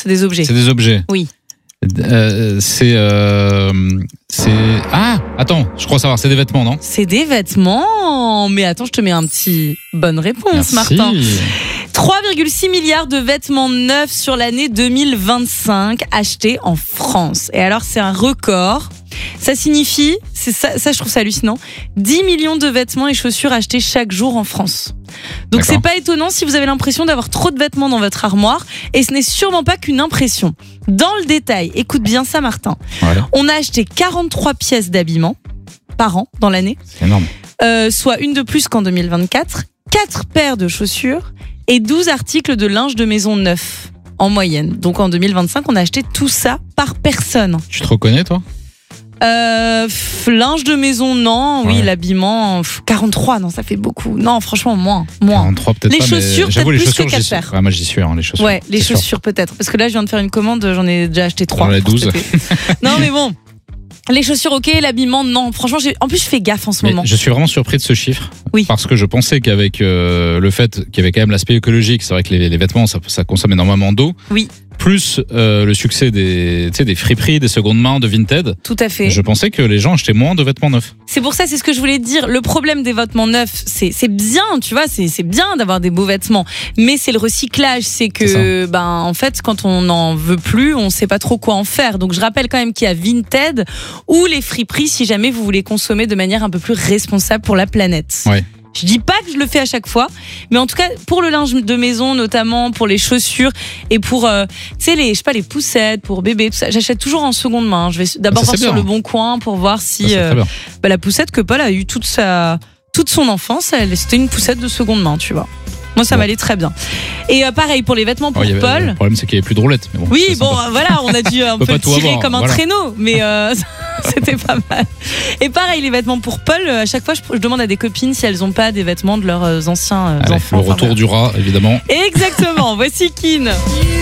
C'est des objets. C'est des objets. Oui. Attends, je crois savoir, c'est des vêtements, non? C'est des vêtements. Mais attends, je te mets un petit bonne réponse, Merci. Martin. 3,6 milliards de vêtements neufs sur l'année 2025 achetés en France. Et alors, c'est un record. Ça signifie, ça je trouve ça hallucinant, 10 millions de vêtements et chaussures achetés chaque jour en France. Donc D'accord. c'est pas étonnant si vous avez l'impression d'avoir trop de vêtements dans votre armoire, et ce n'est sûrement pas qu'une impression. Dans le détail, écoute bien ça Martin, Voilà. on a acheté 43 pièces d'habillement par an dans l'année, C'est énorme. soit une de plus qu'en 2024, 4 paires de chaussures et 12 articles de linge de maison neufs en moyenne. Donc en 2025, on a acheté tout ça par personne. Tu te reconnais, toi? Linge de maison, non. Oui, Ouais. l'habillement, 43, non, ça fait beaucoup. Non, franchement, moins. 43 peut-être Les pas, chaussures, mais j'avoue, peut-être les plus que chaussures, 4 j'y suis. paires. Ouais, moi, j'y suis, les chaussures. Ouais, les c'est sûr. chaussures peut-être. Parce que là, je viens de faire une commande, j'en ai déjà acheté 3. J'en ai 12. Non, mais bon. Les chaussures, ok. L'habillement, non. Franchement, en plus, je fais gaffe en ce Mais moment. je suis vraiment surpris de ce chiffre. Oui. Parce que je pensais qu'avec le fait qu'il y avait quand même l'aspect écologique, c'est vrai que les vêtements, ça consomme énormément d'eau. Oui. Plus le succès des friperies, des secondes mains, de Vinted. Tout à fait. Je pensais que les gens achetaient moins de vêtements neufs. C'est pour ça, c'est ce que je voulais te dire. Le problème des vêtements neufs, c'est bien, tu vois, c'est bien d'avoir des beaux vêtements. Mais c'est le recyclage. C'est que, en fait, quand on n'en veut plus, on sait pas trop quoi en faire. Donc, je rappelle quand même qu'il y a Vinted ou les friperies si jamais vous voulez consommer de manière un peu plus responsable pour la planète. Ouais. Je dis pas que je le fais à chaque fois, mais en tout cas, pour le linge de maison, notamment, pour les chaussures et pour, les poussettes, pour bébé, tout ça, j'achète toujours en seconde main. Je vais d'abord Ça, voir c'est sur bien. le bon coin pour voir si, Ça, c'est très bien. la poussette que Paul a eu toute son enfance, c'était une poussette de seconde main, tu vois. Moi, ça Bon. m'allait très bien. Et pareil pour les vêtements pour Le Paul. problème, c'est qu'il n'y avait plus de roulettes. Mais bon, Oui, c'est bon, sympa. voilà, on a dû un peut peu pas tout tirer avoir, comme un voilà. traîneau, mais c'était pas mal. Et pareil, les vêtements pour Paul, à chaque fois, je demande à des copines si elles n'ont pas des vêtements de leurs anciens Allez, enfants. le retour du rat, évidemment. Exactement, voici Kin.